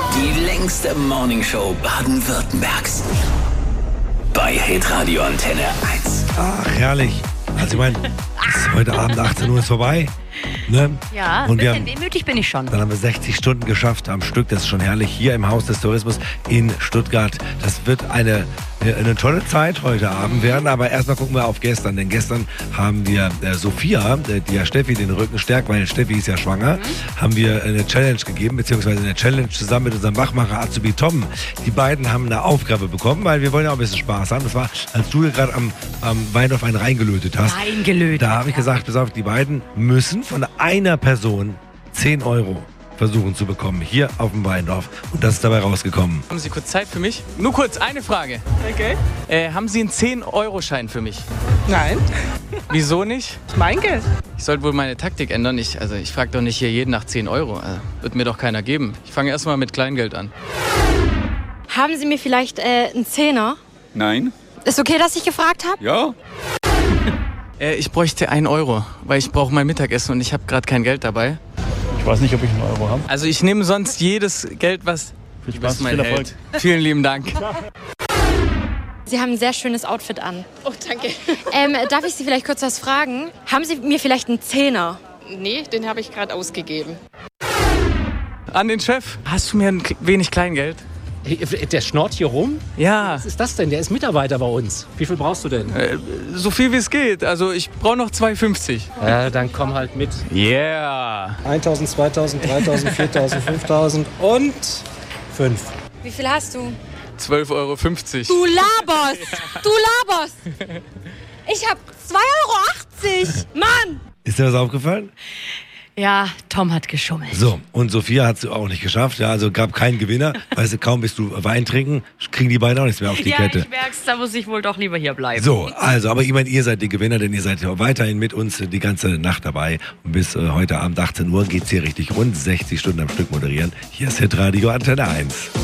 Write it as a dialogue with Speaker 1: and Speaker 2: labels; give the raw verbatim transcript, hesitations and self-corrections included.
Speaker 1: Die längste Morningshow Baden-Württembergs. Bei Hitradio Antenne eins.
Speaker 2: Ach, herrlich. Also ich meine, heute Abend achtzehn Uhr ist vorbei. Ne?
Speaker 3: Ja,
Speaker 2: und
Speaker 3: ein
Speaker 2: wir
Speaker 3: bisschen
Speaker 2: haben,
Speaker 3: wehmütig bin ich schon.
Speaker 2: Dann haben wir sechzig Stunden geschafft am Stück. Das ist schon herrlich. Hier im Haus des Tourismus in Stuttgart. Das wird eine, eine tolle Zeit heute Abend werden. Aber erstmal gucken wir auf gestern. Denn gestern haben wir äh, Sophia, äh, die ja Steffi den Rücken stärkt, weil Steffi ist ja schwanger, mhm. haben wir eine Challenge gegeben, beziehungsweise eine Challenge zusammen mit unserem Wachmacher Azubi Tom. Die beiden haben eine Aufgabe bekommen, weil wir wollen ja auch ein bisschen Spaß haben. Das war, als du gerade am, am Weindorf einen reingelötet hast.
Speaker 3: Reingelötet.
Speaker 2: Da habe ich gesagt, pass auf, die beiden müssen von einer Person zehn Euro versuchen zu bekommen, hier auf dem Weindorf. Und das ist dabei rausgekommen.
Speaker 4: Haben Sie kurz Zeit für mich? Nur kurz, eine Frage.
Speaker 5: Okay.
Speaker 4: Äh, haben Sie einen zehn Euro Schein für mich?
Speaker 5: Nein.
Speaker 4: Wieso nicht?
Speaker 5: Mein Geld.
Speaker 4: Ich sollte wohl meine Taktik ändern. Ich, also ich frage doch nicht hier jeden nach zehn Euro. Also, wird mir doch keiner geben. Ich fange erstmal mit Kleingeld an.
Speaker 6: Haben Sie mir vielleicht äh, einen Zehner?
Speaker 7: Nein.
Speaker 6: Ist okay, dass ich gefragt habe?
Speaker 7: Ja.
Speaker 4: Äh, ich bräuchte einen Euro, weil ich brauche mein Mittagessen und ich habe gerade kein Geld dabei.
Speaker 8: Ich weiß nicht, ob ich einen Euro habe.
Speaker 4: Also ich nehme sonst jedes Geld, was...
Speaker 8: Viel
Speaker 4: Du bist
Speaker 8: Spaß,
Speaker 4: mein
Speaker 8: viel Erfolg.
Speaker 4: Held. Vielen lieben Dank.
Speaker 6: Sie haben ein sehr schönes Outfit an.
Speaker 9: Oh, danke.
Speaker 6: Ähm, darf ich Sie vielleicht kurz was fragen? Haben Sie mir vielleicht einen Zehner?
Speaker 9: Nee, den habe ich gerade ausgegeben.
Speaker 4: An den Chef. Hast du mir ein wenig Kleingeld?
Speaker 10: Der schnort hier rum?
Speaker 4: Ja.
Speaker 10: Was ist das denn? Der ist Mitarbeiter bei uns. Wie viel brauchst du denn?
Speaker 4: Äh, so viel wie es geht. Also ich brauche noch zwei fünfzig.
Speaker 10: Ja, dann komm halt mit.
Speaker 4: Yeah.
Speaker 10: eintausend, zweitausend, dreitausend, viertausend, fünftausend und fünf.
Speaker 6: Wie viel hast du?
Speaker 4: zwölf Euro fünfzig.
Speaker 6: Du laberst! Du laberst! Ich hab zwei Euro achtzig! Mann!
Speaker 2: Ist dir was aufgefallen?
Speaker 3: Ja, Tom hat geschummelt.
Speaker 2: So, und Sophia hat es auch nicht geschafft. Ja, also gab keinen Gewinner. Weißt du, kaum bist du Wein trinken, kriegen die beiden auch nichts mehr auf die
Speaker 3: ja,
Speaker 2: Kette.
Speaker 3: ich merk's, da muss ich wohl doch lieber hier bleiben.
Speaker 2: So, also, aber ich meine, ihr seid die Gewinner, denn ihr seid ja weiterhin mit uns die ganze Nacht dabei. Und bis äh, heute Abend achtzehn Uhr geht's hier richtig rund. sechzig Stunden am Stück moderieren. Hier ist Hitradio Antenne eins.